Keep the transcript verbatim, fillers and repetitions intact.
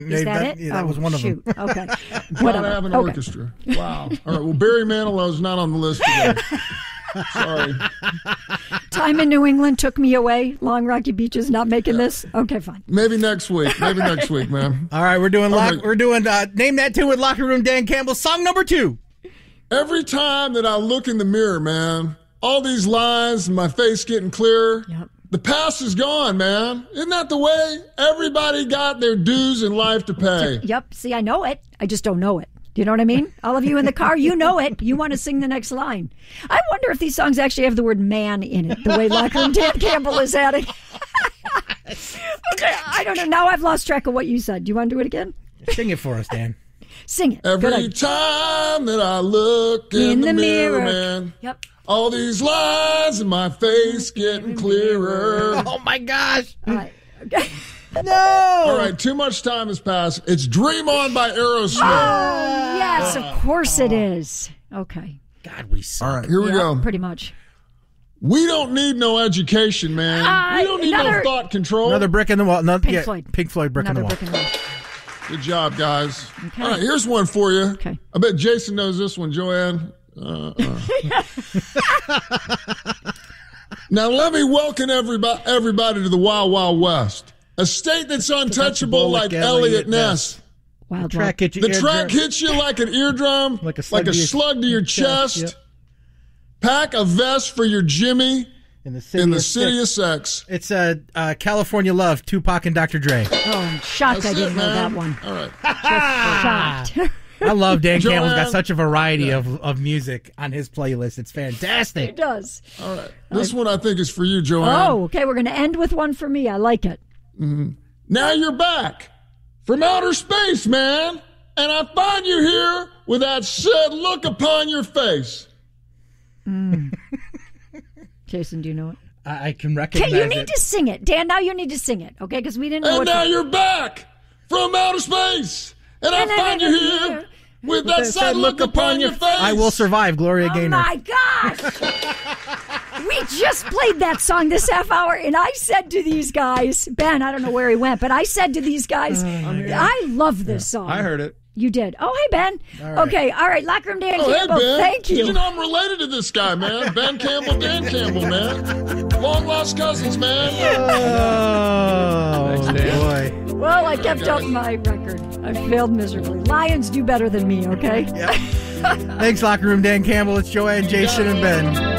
Is that, that it? Yeah, that oh, was one shoot. of them. Okay. Gotta have an okay. orchestra. Wow. All right. Well, Barry Manilow's not on the list today. Sorry. Time in New England took me away. Long Rocky Beaches not making yeah. this. Okay, fine. Maybe next week. Maybe next week, man. All right, we're doing lock, right. we're doing uh, Name That Tune with Locker Room Dan Campbell. Song number two. Every time that I look in the mirror, man, all these lines and my face getting clearer. Yep. The past is gone, man. Isn't that the way? Everybody got their dues in life to pay. Yep. See, I know it. I just don't know it. Do you know what I mean? All of you in the car, you know it. You want to sing the next line. I wonder if these songs actually have the word man in it, the way Locker Room Dan Campbell is adding. Okay, I don't know. Now I've lost track of what you said. Do you want to do it again? Sing it for us, Dan. Sing it. Every time that I look in, in the, the mirror, mirror, man. Yep. All these lines in my face getting clearer. Oh, my gosh. All right. Okay. No. All right, too much time has passed. It's Dream On by Aerosmith. Oh, yes, of course it is. Okay. God, we suck. All right, here we yeah, go. Pretty much. We don't need no education, man. Uh, we don't need another, no thought control. Another brick in the wall. Another, Pink yeah, Floyd. Pink Floyd, brick another in the brick wall. In the wall. Good job, guys. Okay. All right, here's one for you. Okay. I bet Jason knows this one, Joanne. Uh, uh. Now, let me welcome everybody, everybody to the Wild Wild West, a state that's untouchable like, like Elliot Ness. Ness. Wild the track, hits, the track hits you like an eardrum, like a slug, like a to, slug your, to your chest. chest. Yep. Pack a vest for your Jimmy in the city, in the of, city of sex. It's uh, uh, California Love, Tupac and Doctor Dre. Oh, I'm shocked That's I didn't it, know man. that one. All right. Just shocked. I love Dan Joanne, Campbell's got such a variety yeah. of, of music on his playlist. It's fantastic. It does. All right. This I, one I think is for you, Joanne. Oh, okay. We're going to end with one for me. I like it. Mm-hmm. Now you're back from outer space, man. And I find you here with that sad look upon your face. Mm. Jason, do you know it? I, I can recognize it. Okay, you need it. to sing it. Dan, now you need to sing it, okay? Because we didn't know And what now to... you're back from outer space. And, and I find you here with that sad look upon your face. I Will Survive, Gloria oh Gaynor. Oh, my gosh. We just played that song this half hour, and I said to these guys, Ben, I don't know where he went, but I said to these guys, oh, I love this yeah. song. I heard it. You did. Oh, hey, Ben. All right. Okay, all right. Locker Room Dan oh, Campbell, hey, Ben. thank you. Did you know I'm related to this guy, man? Ben Campbell, Dan Campbell, man. Long lost cousins, man. Oh, Thanks, Dan. Boy. Well, I kept up my record. I failed miserably. Lions do better than me, okay? Yep. Thanks, Locker Room Dan Campbell. It's Joanne, Jason, and Ben.